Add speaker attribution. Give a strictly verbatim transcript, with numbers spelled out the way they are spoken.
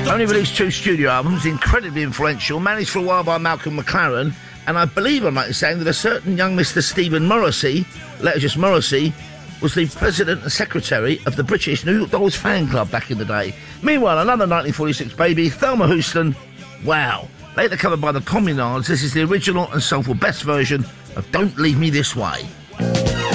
Speaker 1: Only released two studio albums, incredibly influential, managed for a while by Malcolm McLaren, and I believe I'm right in saying that a certain young Mister Stephen Morrissey, later just Morrissey, was the president and secretary of the British New York Dolls fan club back in the day. Meanwhile, another nineteen forty-six baby, Thelma Houston, wow. Later covered by the Communards, this is the original and soulful best version of Don't Leave Me This Way.